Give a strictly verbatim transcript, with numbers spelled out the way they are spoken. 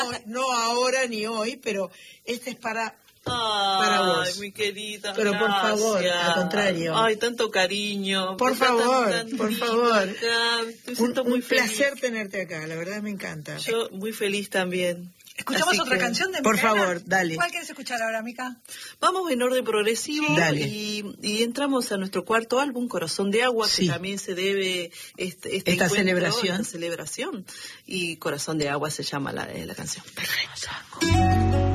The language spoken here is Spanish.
no ahora ni hoy, pero este es para, Ay, para vos. mi querida, pero gracias. por favor, al contrario. Ay, tanto cariño. Por Está favor, tan, tan por lindo favor. acá. Me Un, siento muy un placer feliz. tenerte acá, la verdad me encanta. Yo muy feliz también. ¿Escuchamos Así otra que, canción de por Micaela? favor, dale. ¿Cuál quieres escuchar ahora, Mica? Vamos en orden progresivo Dale. y, y entramos a nuestro cuarto álbum, Corazón de Agua, Sí. que también se debe este, este Esta encuentro, celebración. esta celebración. Y Corazón de Agua se llama la, la canción. Perfecto.